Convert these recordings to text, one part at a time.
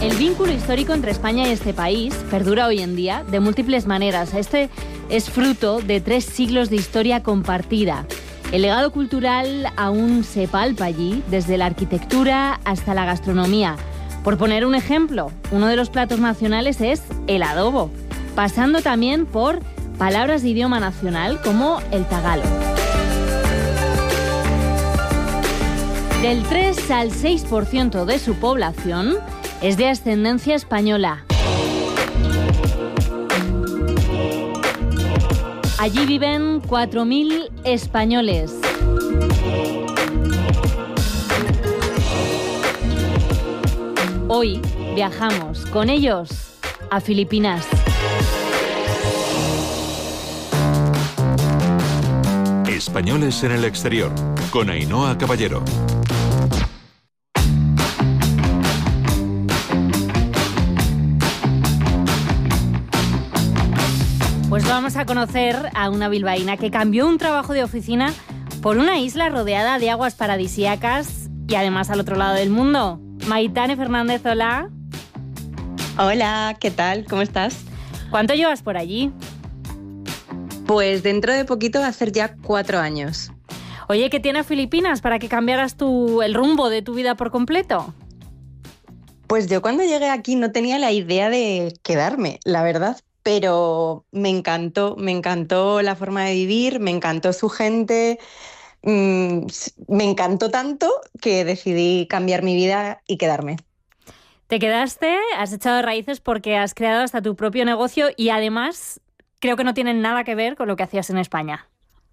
El vínculo histórico entre España y este país perdura hoy en día de múltiples maneras. Este es fruto de 3 siglos de historia compartida. El legado cultural aún se palpa allí, desde la arquitectura hasta la gastronomía. Por poner un ejemplo, uno de los platos nacionales es el adobo, pasando también por palabras de idioma nacional como el tagalo. Del 3 al 6% de su población es de ascendencia española. Allí viven 4.000 españoles. Hoy viajamos con ellos a Filipinas. Españoles en el exterior, con Ainhoa Caballero. Pues vamos a conocer a una bilbaína que cambió un trabajo de oficina por una isla rodeada de aguas paradisíacas y además al otro lado del mundo. Maitane Fernández, hola. Hola, ¿qué tal? ¿Cómo estás? ¿Cuánto llevas por allí? Pues dentro de poquito va a ser ya 4 años. Oye, ¿qué tiene Filipinas para que cambiaras el rumbo de tu vida por completo? Pues yo cuando llegué aquí no tenía la idea de quedarme, la verdad, pero me encantó la forma de vivir, me encantó su gente, me encantó tanto que decidí cambiar mi vida y quedarme. Te quedaste, has echado raíces porque has creado hasta tu propio negocio y además creo que no tienen nada que ver con lo que hacías en España.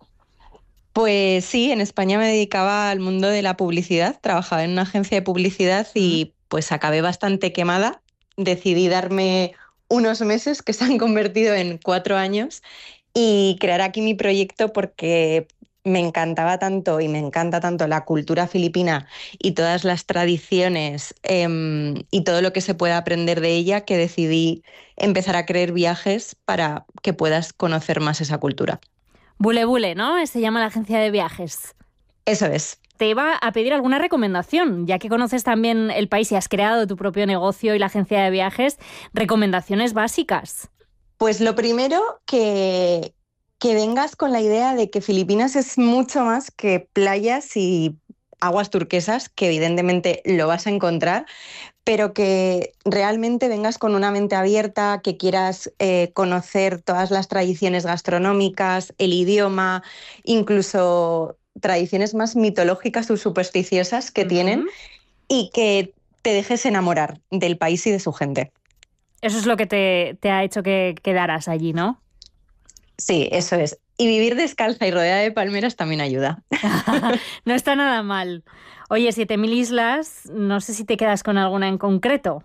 Pues sí, en España me dedicaba al mundo de la publicidad, trabajaba en una agencia de publicidad y pues acabé bastante quemada. Decidí darme unos meses que se han convertido en 4 años y crear aquí mi proyecto porque me encantaba tanto y me encanta tanto la cultura filipina y todas las tradiciones y todo lo que se puede aprender de ella que decidí empezar a crear viajes para que puedas conocer más esa cultura. Bule Bule, ¿no? Se llama la agencia de viajes. Eso es. Te iba a pedir alguna recomendación, ya que conoces también el país y has creado tu propio negocio y la agencia de viajes, recomendaciones básicas. Pues lo primero, que vengas con la idea de que Filipinas es mucho más que playas y aguas turquesas, que evidentemente lo vas a encontrar, pero que realmente vengas con una mente abierta, que quieras conocer todas las tradiciones gastronómicas, el idioma, incluso tradiciones más mitológicas o supersticiosas que tienen y que te dejes enamorar del país y de su gente. Eso es lo que te ha hecho que quedaras allí, ¿no? Sí, eso es. Y vivir descalza y rodeada de palmeras también ayuda. No está nada mal. Oye, 7.000 islas, no sé si te quedas con alguna en concreto.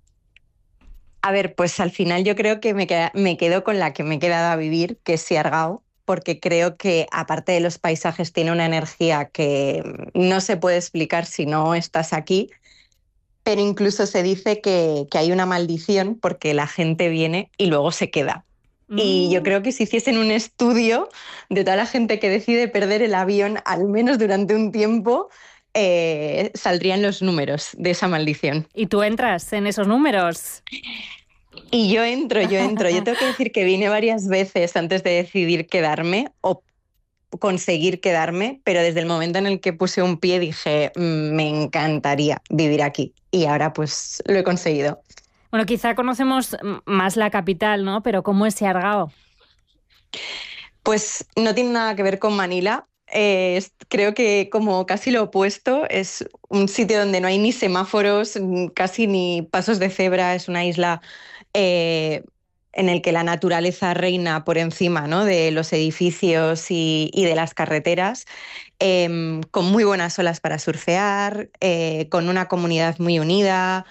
A ver, pues al final yo creo que me quedo con la que me he quedado a vivir, que es Siargao, porque creo que aparte de los paisajes tiene una energía que no se puede explicar si no estás aquí, pero incluso se dice que hay una maldición porque la gente viene y luego se queda. Y yo creo que si hiciesen un estudio de toda la gente que decide perder el avión, al menos durante un tiempo, saldrían los números de esa maldición. ¿Y tú entras en esos números? Y yo entro. Yo tengo que decir que vine varias veces antes de decidir quedarme o conseguir quedarme, pero desde el momento en el que puse un pie dije, me encantaría vivir aquí. Y ahora pues lo he conseguido. Bueno, quizá conocemos más la capital, ¿no? Pero ¿cómo es Siargao? Pues no tiene nada que ver con Manila. Creo que como casi lo opuesto, es un sitio donde no hay ni semáforos, casi ni pasos de cebra, es una isla en el que la naturaleza reina por encima, ¿no?, de los edificios y de las carreteras, con muy buenas olas para surfear, con una comunidad muy unida,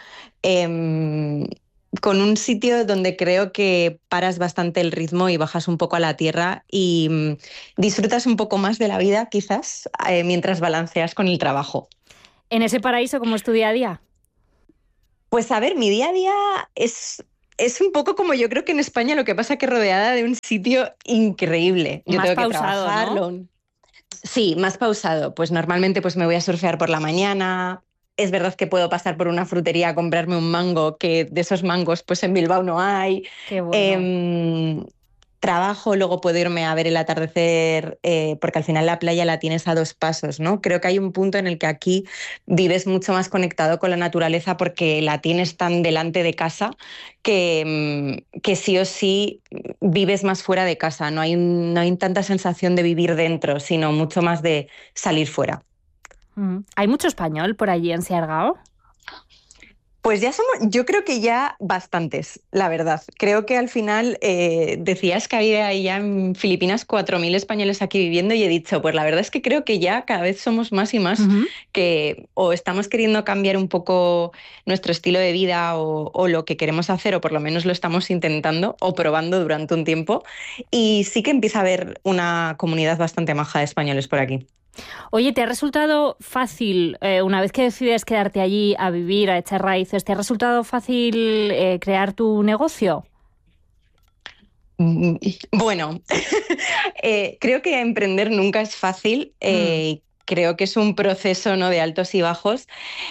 con un sitio donde creo que paras bastante el ritmo y bajas un poco a la tierra y disfrutas un poco más de la vida, quizás, mientras balanceas con el trabajo. ¿En ese paraíso cómo es tu día a día? Pues a ver, mi día a día es un poco como yo creo que en España, lo que pasa que rodeada de un sitio increíble. Yo más tengo pausado, que trabajar, ¿no? Sí, más pausado. Pues normalmente pues me voy a surfear por la mañana, Es verdad que puedo pasar por una frutería a comprarme un mango, que de esos mangos pues en Bilbao no hay. Qué bueno. Trabajo, luego puedo irme a ver el atardecer, porque al final la playa la tienes a 2 pasos, ¿no? Creo que hay un punto en el que aquí vives mucho más conectado con la naturaleza porque la tienes tan delante de casa que sí o sí vives más fuera de casa. No hay tanta sensación de vivir dentro, sino mucho más de salir fuera. ¿Hay mucho español por allí en Siargao? Pues yo creo que ya bastantes, la verdad. Creo que al final decías que había ya en Filipinas 4.000 españoles aquí viviendo y he dicho, pues la verdad es que creo que ya cada vez somos más y más que o estamos queriendo cambiar un poco nuestro estilo de vida o lo que queremos hacer, o por lo menos lo estamos intentando o probando durante un tiempo. Y sí que empieza a haber una comunidad bastante maja de españoles por aquí. Oye, ¿te ha resultado fácil, una vez que decides quedarte allí a vivir, a echar raíces, ¿te ha resultado fácil crear tu negocio? Bueno, creo que emprender nunca es fácil. Creo que es un proceso, ¿no?, de altos y bajos.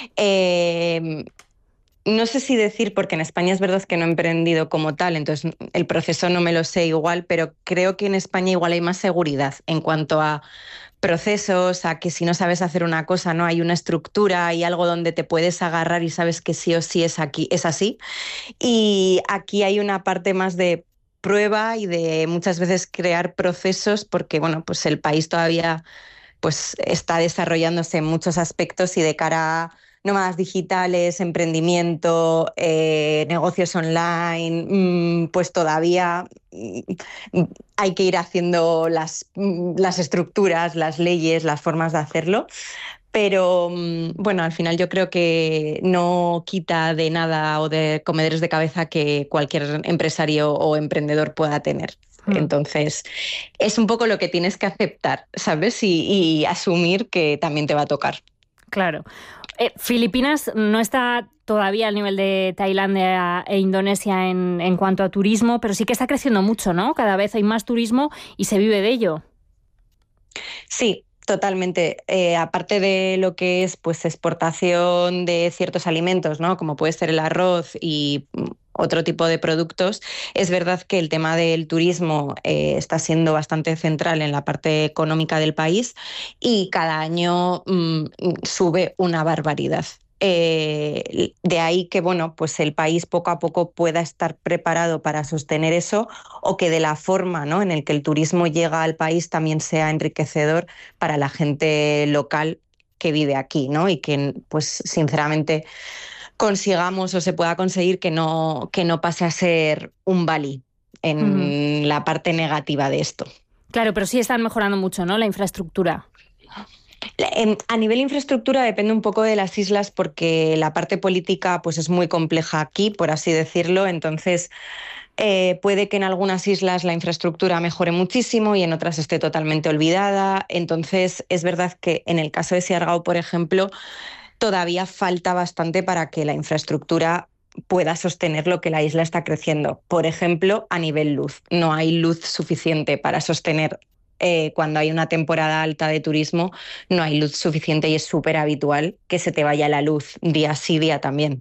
No sé si decir, porque en España es verdad que no he emprendido como tal, entonces el proceso no me lo sé igual, pero creo que en España igual hay más seguridad en cuanto a procesos, a que si no sabes hacer una cosa, no hay una estructura, hay algo donde te puedes agarrar y sabes que sí o sí es así. Y aquí hay una parte más de prueba y de muchas veces crear procesos, porque bueno, pues el país todavía pues está desarrollándose en muchos aspectos y de cara a nómadas digitales, emprendimiento, negocios online, pues todavía hay que ir haciendo las estructuras, las leyes, las formas de hacerlo. Pero bueno, al final yo creo que no quita de nada o de comederos de cabeza que cualquier empresario o emprendedor pueda tener. Entonces, es un poco lo que tienes que aceptar, ¿sabes? Y asumir que también te va a tocar. Claro. Filipinas no está todavía al nivel de Tailandia e Indonesia en cuanto a turismo, pero sí que está creciendo mucho, ¿no? Cada vez hay más turismo y se vive de ello. Sí. Totalmente. Aparte de lo que es pues exportación de ciertos alimentos, ¿no?, como puede ser el arroz y otro tipo de productos, es verdad que el tema del turismo está siendo bastante central en la parte económica del país y cada año sube una barbaridad. De ahí que bueno, pues el país poco a poco pueda estar preparado para sostener eso, o que de la forma, ¿no?, en el que el turismo llega al país también sea enriquecedor para la gente local que vive aquí, ¿no? Y que pues sinceramente consigamos o se pueda conseguir que no pase a ser un Bali en la parte negativa de esto. Claro, pero sí están mejorando mucho, ¿no?, la infraestructura. A nivel infraestructura depende un poco de las islas, porque la parte política pues es muy compleja aquí, por así decirlo. Entonces puede que en algunas islas la infraestructura mejore muchísimo y en otras esté totalmente olvidada. Entonces es verdad que en el caso de Siargao, por ejemplo, todavía falta bastante para que la infraestructura pueda sostener lo que la isla está creciendo. Por ejemplo, a nivel luz. No hay luz suficiente para sostener. Cuando hay una temporada alta de turismo, no hay luz suficiente y es súper habitual que se te vaya la luz día sí, día también.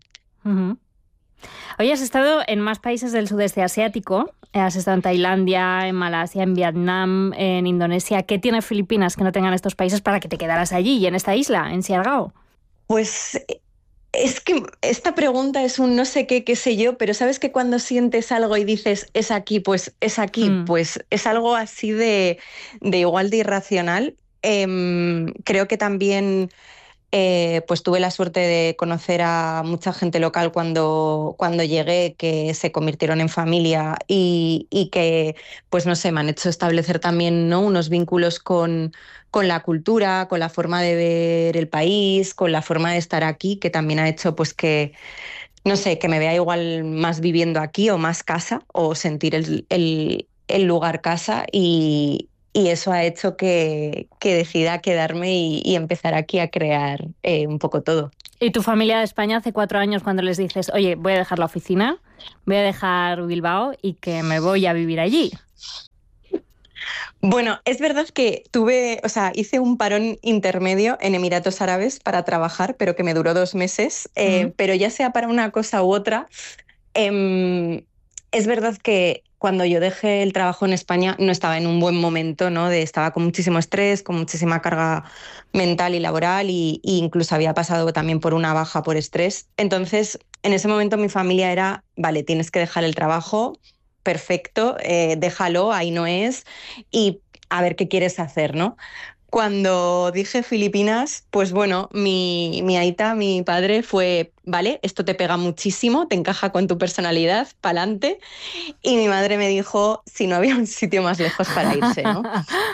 Hoy has estado en más países del sudeste asiático. Has estado en Tailandia, en Malasia, en Vietnam, en Indonesia. ¿Qué tiene Filipinas que no tengan estos países para que te quedaras allí y en esta isla, en Siargao? Pues es que esta pregunta es un no sé qué, qué sé yo, pero sabes que cuando sientes algo y dices es aquí, pues es aquí, pues es algo así de igual de irracional. Creo que también pues tuve la suerte de conocer a mucha gente local cuando llegué, que se convirtieron en familia y que, pues no sé, me han hecho establecer también, ¿no?, unos vínculos con la cultura, con la forma de ver el país, con la forma de estar aquí, que también ha hecho pues que, no sé, que me vea igual más viviendo aquí o más casa, o sentir el lugar casa, y eso ha hecho que decida quedarme y empezar aquí a crear un poco todo. ¿Y tu familia de España hace 4 años, cuando les dices, oye, voy a dejar la oficina, voy a dejar Bilbao y que me voy a vivir allí? Bueno, es verdad que hice un parón intermedio en Emiratos Árabes para trabajar, pero que me duró 2 meses. Pero ya sea para una cosa u otra, es verdad que cuando yo dejé el trabajo en España no estaba en un buen momento, ¿no? Estaba con muchísimo estrés, con muchísima carga mental y laboral, y incluso había pasado también por una baja por estrés. Entonces, en ese momento mi familia era, vale, tienes que dejar el trabajo, perfecto, déjalo, ahí no es, y a ver qué quieres hacer, ¿no? Cuando dije Filipinas, pues bueno, mi aita, mi padre fue, vale, esto te pega muchísimo, te encaja con tu personalidad, pa'lante. Y mi madre me dijo si no había un sitio más lejos para irse, ¿no?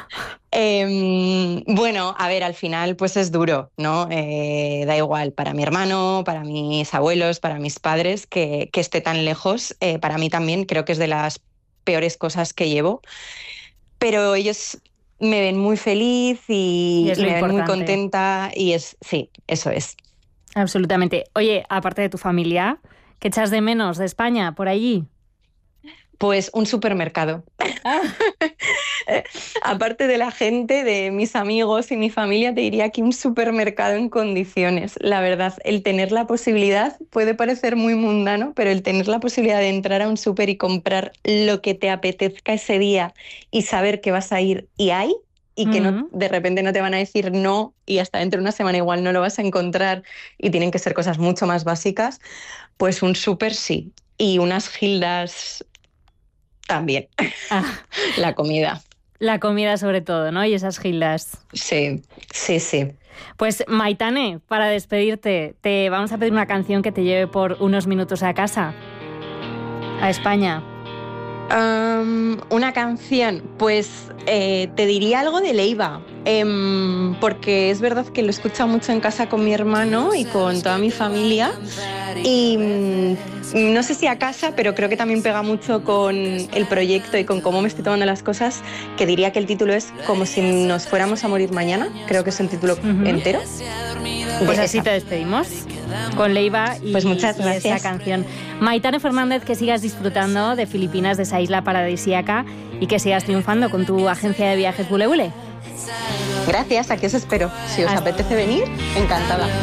Bueno, a ver, al final pues es duro, ¿no? Da igual para mi hermano, para mis abuelos, para mis padres, que esté tan lejos. Para mí también creo que es de las peores cosas que llevo. Pero ellos me ven muy feliz Y y, es y lo me ven muy importante. contenta y sí, eso es. Absolutamente. Oye, aparte de tu familia, ¿qué echas de menos de España por allí? Pues un supermercado. Ah. Aparte de la gente, de mis amigos y mi familia, te diría que un supermercado en condiciones. La verdad, el tener la posibilidad, puede parecer muy mundano, pero el tener la posibilidad de entrar a un súper y comprar lo que te apetezca ese día y saber que vas a ir y hay, y que no, de repente no te van a decir no y hasta dentro de una semana igual no lo vas a encontrar y tienen que ser cosas mucho más básicas, pues un súper sí. Y unas gildas también. Ah, La comida. la comida sobre todo, ¿no? Y esas gildas. Sí, sí, sí. Pues Maitane, para despedirte, te vamos a pedir una canción que te lleve por unos minutos a casa, a España. Una canción, pues te diría algo de Leiva, porque es verdad que lo he escuchado mucho en casa con mi hermano y con toda mi familia, y no sé si a casa, pero creo que también pega mucho con el proyecto y con cómo me estoy tomando las cosas, que diría que el título es Como si nos fuéramos a morir mañana, creo que es el título entero. Pues así te despedimos, con Leiva y, pues muchas gracias. Y esa canción. Maitane Fernández, que sigas disfrutando de Filipinas, de esa isla paradisíaca, y que sigas triunfando con tu agencia de viajes Bule Bule. Gracias, aquí os espero. Si os apetece venir, encantada.